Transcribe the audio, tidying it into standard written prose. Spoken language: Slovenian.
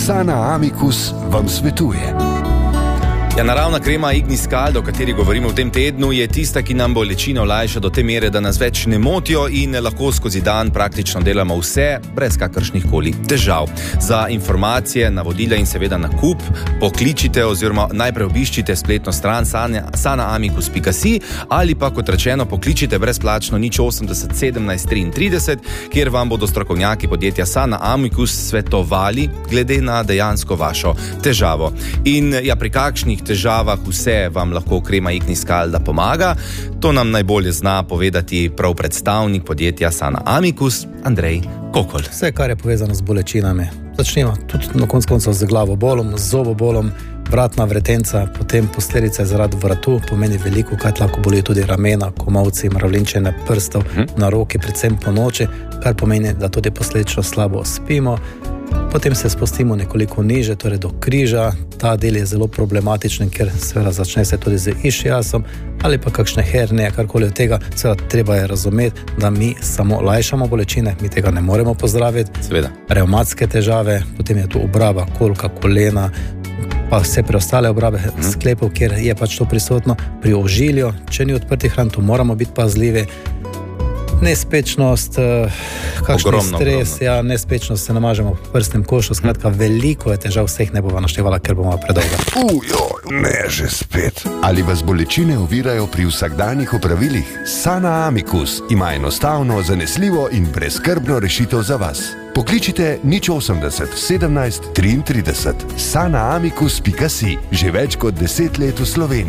Sana Amicus vam svetuje. Ja, naravna krema Ignis Caldo, o kateri govorimo v tem tednu, je tista, ki nam bolečino olajša do te mere, da nas več ne motijo in lahko skozi dan praktično delamo vse, brez kakršnih koli težav. Za informacije, navodila in seveda nakup pokličite oziroma najprej obiščite spletno stran sanaamicus.si ali pa, kot rečeno, pokličite brezplačno 080 17 33, kjer vam bodo strokovnjaki podjetja Sana Amicus svetovali glede na dejansko vašo težavo. In ja, pri kakšnih težavah vse vam lahko krema Ignis Caldo pomaga. To nam najbolje zna povedati prav predstavnik podjetja Sana Amicus, Andrej Kokol. Vse, kar je povezano z bolečinami. Začnemo tudi na koncu z glavobolom, z zobobolom, vratna vretenca, potem posledice zaradi vratu, pomeni veliko, kaj lahko boli tudi ramena, komolci, mravljinčenje prstov na roki, predvsem po noči, kar pomeni, da tudi posledično slabo spimo. Potem se spustimo nekoliko niže, torej do križa. Ta del je zelo problematičen, ker seveda začne se tudi z išiasom ali pa kakšne hernije, karkoli od tega. Seveda treba je razumeti, da mi samo lajšamo bolečine, mi tega ne moremo pozdraviti. Seveda. Revmatske težave, potem je tu obraba kolka, kolena, pa vse preostale obrabe sklepov, kjer je pač to prisotno. Pri ožilju, če ni odprtih ran, tu moramo biti pazljivi. Nespečnost, kakšen stres, ja, nespečnost se namažemo v prstnem košu, skratka, veliko je težav, vseh ne bova naštevala, ker bomo predolga. Ne že spet. Ali vas bolečine ovirajo pri vsakdanjih opravilih? Sana Amicus ima enostavno, zanesljivo in brezskrbno rešitev za vas. Pokličite 080 17 33. Sanaamicus.si, že več kot 10 let v Sloveniji.